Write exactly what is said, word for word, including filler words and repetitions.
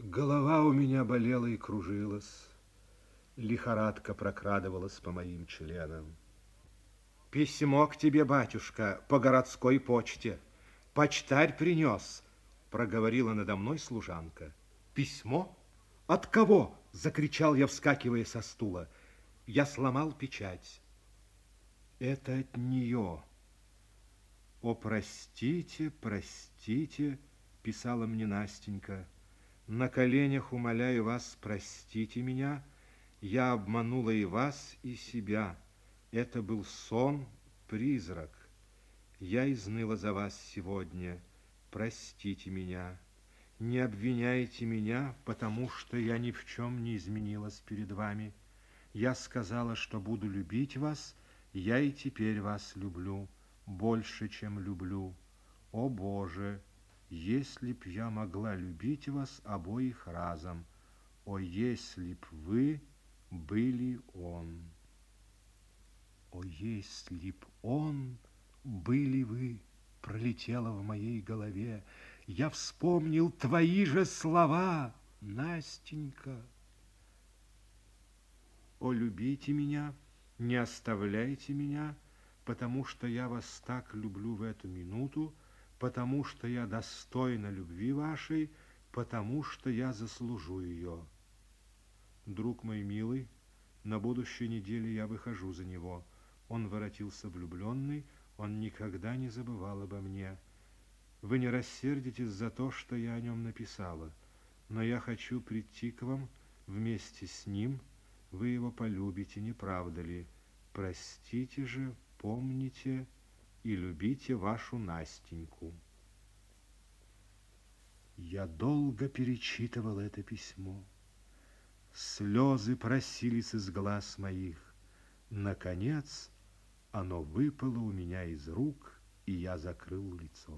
Голова у меня болела и кружилась. Лихорадка прокрадывалась по моим членам. Письмо к тебе, батюшка, по городской почте. Почтарь принес, проговорила надо мной служанка. Письмо? От кого? Закричал я, вскакивая со стула. Я сломал печать. Это от нее. О, простите, простите, писала мне Настенька. На коленях умоляю вас, простите меня. Я обманула и вас, и себя. Это был сон, призрак. Я изныла за вас сегодня. Простите меня. Не обвиняйте меня, потому что я ни в чем не изменилась перед вами. Я сказала, что буду любить вас. Я и теперь вас люблю, больше, чем люблю. О, Боже! Если б я могла любить вас обоих разом, о, если б вы были он. О, если б он были вы, пролетело в моей голове. Я вспомнил твои же слова, Настенька. О, любите меня, не оставляйте меня, потому что я вас так люблю в эту минуту, потому что я достойна любви вашей, потому что я заслужу ее. Друг мой милый, на будущей неделе я выхожу за него. Он воротился влюбленный, он никогда не забывал обо мне. Вы не рассердитесь за то, что я о нем написала, но я хочу прийти к вам вместе с ним. Вы его полюбите, не правда ли? Простите же, помните и любите вашу Настеньку. Я долго перечитывал это письмо. Слезы просились из глаз моих. Наконец, оно выпало у меня из рук, и я закрыл лицо.